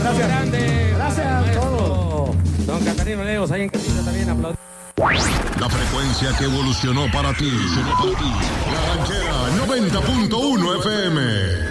Gracias. Grande. Gracias a todos. Don Catarino Leos, ahí en casita también aplaudiendo. La frecuencia que evolucionó para ti. La Ranchera 90.1 FM.